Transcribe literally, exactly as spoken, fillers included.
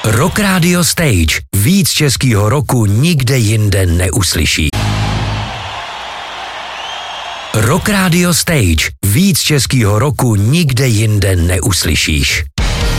Rock Radio Stage. Víc českýho roku nikde jinde neuslyší. Rock Radio Stage. Víc českýho roku nikde jinde neuslyšíš.